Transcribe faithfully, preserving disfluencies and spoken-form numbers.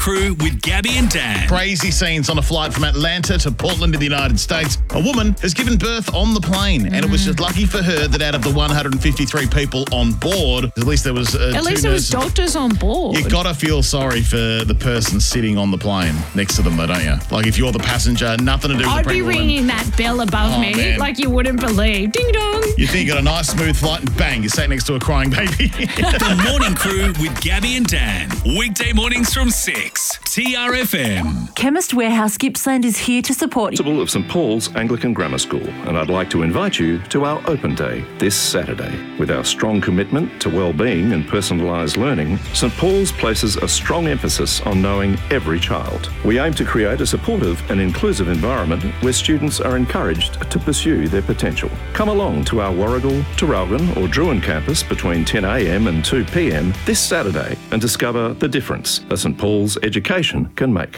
Crew with Gabby and Dan. Crazy scenes on a flight from Atlanta to Portland in the United States. A woman has given birth on the plane, mm. and it was just lucky for her that out of the one hundred fifty-three people on board, at least there was uh, At least there was doctors on board. You gotta feel sorry for the person sitting on the plane next to them, though, don't you? Like if you're the passenger, nothing to do with I'd the be pregnant ringing woman. that bell above Oh, me man. like you wouldn't believe. Ding dong. You think you got a nice smooth flight and bang, you're sat next to a crying baby. The Morning Crew with Gabby and Dan. Weekday mornings from six. T R F M. Chemist Warehouse Gippsland is here to support you. Principal of St Paul's Anglican Grammar School, and I'd like to invite you to our Open Day this Saturday. With our strong commitment to well-being and personalised learning, St Paul's places a strong emphasis on knowing every child. We aim to create a supportive and inclusive environment where students are encouraged to pursue their potential. Come along to our Warragul, Traralgon or Druin campus between ten a m and two p m this Saturday and discover the difference a St Paul's education can make.